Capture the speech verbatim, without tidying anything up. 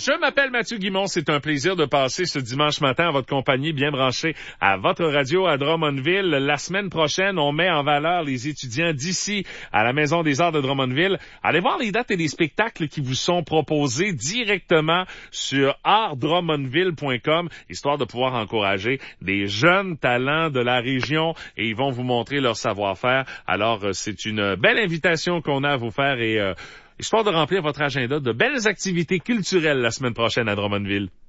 Je m'appelle Mathieu Guimont. C'est un plaisir de passer ce dimanche matin à votre compagnie, bien branché à votre radio à Drummondville. La semaine prochaine, on met en valeur les étudiants d'ici à la Maison des Arts de Drummondville. Allez voir les dates et les spectacles qui vous sont proposés directement sur art drummondville point com, histoire de pouvoir encourager des jeunes talents de la région et ils vont vous montrer leur savoir-faire. Alors, c'est une belle invitation qu'on a à vous faire et euh, histoire de remplir votre agenda de belles activités culturelles la semaine prochaine à Drummondville.